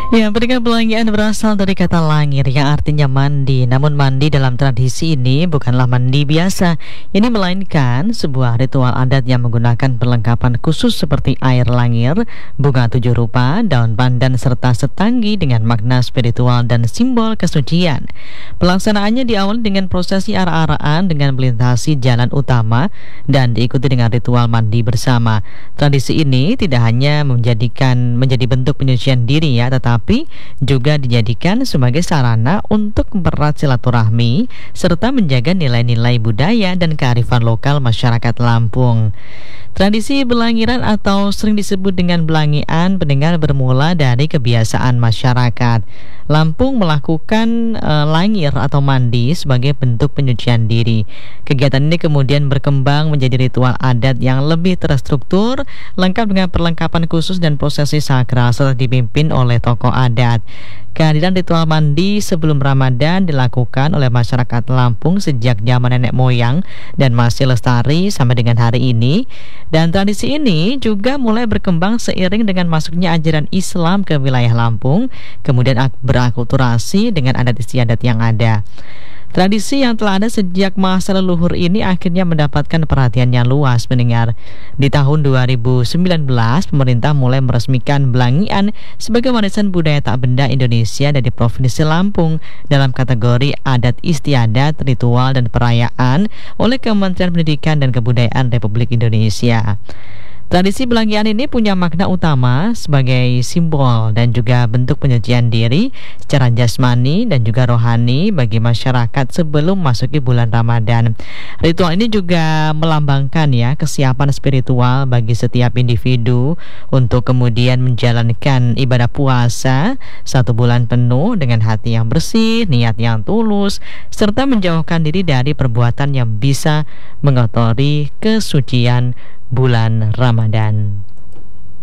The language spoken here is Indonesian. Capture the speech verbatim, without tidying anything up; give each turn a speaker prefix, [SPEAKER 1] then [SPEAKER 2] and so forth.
[SPEAKER 1] Ya, pendengar pelangian berasal dari kata langir yang artinya mandi. Namun mandi dalam tradisi ini bukanlah mandi biasa. Ini melainkan sebuah ritual adat yang menggunakan perlengkapan khusus seperti air langir, bunga tujuh rupa, daun pandan serta setanggi dengan makna spiritual dan simbol kesucian. Pelaksanaannya diawali dengan prosesi arah-arahan dengan melintasi jalan utama dan diikuti dengan ritual mandi bersama. Tradisi ini tidak hanya menjadikan menjadi bentuk penyucian diri ya, tetapi tapi juga dijadikan sebagai sarana untuk mempererat silaturahmi serta menjaga nilai-nilai budaya dan kearifan lokal masyarakat Lampung. Tradisi belangiran atau sering disebut dengan belangian pendengar bermula dari kebiasaan masyarakat Lampung melakukan e, langir atau mandi sebagai bentuk penyucian diri. Kegiatan ini kemudian berkembang menjadi ritual adat yang lebih terstruktur, lengkap dengan perlengkapan khusus dan prosesi sakral serta dipimpin oleh tokoh adat. Kehadiran ritual mandi sebelum Ramadan dilakukan oleh masyarakat Lampung sejak zaman nenek moyang dan masih lestari sampai dengan hari ini. Dan tradisi ini juga mulai berkembang seiring dengan masuknya ajaran Islam ke wilayah Lampung, kemudian berakulturasi dengan adat istiadat yang ada. Tradisi yang telah ada sejak masa leluhur ini akhirnya mendapatkan perhatian yang luas mendengar. Di tahun dua ribu sembilan belas, pemerintah mulai meresmikan belangian sebagai warisan budaya tak benda Indonesia dari Provinsi Lampung dalam kategori adat istiadat, ritual, dan perayaan oleh Kementerian Pendidikan dan Kebudayaan Republik Indonesia. Tradisi belangian ini punya makna utama sebagai simbol dan juga bentuk penyucian diri secara jasmani dan juga rohani bagi masyarakat sebelum masuki bulan Ramadan. Ritual ini juga melambangkan ya kesiapan spiritual bagi setiap individu untuk kemudian menjalankan ibadah puasa satu bulan penuh dengan hati yang bersih, niat yang tulus, serta menjauhkan diri dari perbuatan yang bisa mengotori kesucian bulan Ramadan.